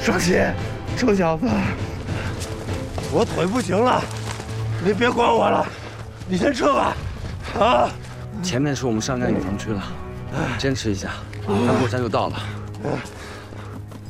双喜，臭小子，我腿不行了，你别管我了，你先撤吧。啊！ 前面是我们上站雨棚区了，坚持一下，咱过山就到了。